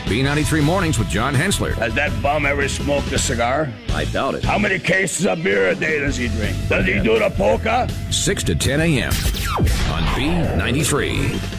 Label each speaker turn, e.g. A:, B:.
A: B93 Mornings with John Hensler.
B: Has that bum ever smoked a cigar?
C: I doubt it.
B: How many cases of beer a day does he drink? Does he do the polka?
A: 6 to 10 a.m. on B93.